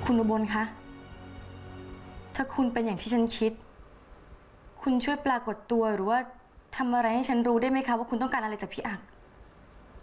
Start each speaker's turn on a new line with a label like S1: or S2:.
S1: คุณอุบลคะถ้าคุณเป็นอย่างที่ฉันคิดคุณช่วยปรากฏตัวหรือว่าทำอะไรให้ฉันรู้ได้ไหมคะว่าคุณต้องการอะไรจากพี่อัก